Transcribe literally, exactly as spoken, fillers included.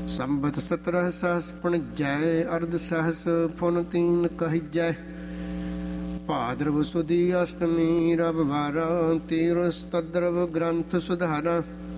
ਸੰਬਤ ਸਤਰਹ ਸਹਸ ਪਣਜੈ ਅਰਧ ਸਹਸ ਫੁਨ ਤੀਨ ਕਹਿਜੈ। ਭਾਦਰਵ ਸੁਦੀ ਅਸ਼ਟਮੀ ਰਵ ਬਾਰਾਂ ਤੀਰਸ ਤਦਰਵ ਗ੍ਰੰਥ ਸੁਧਾਰਾ।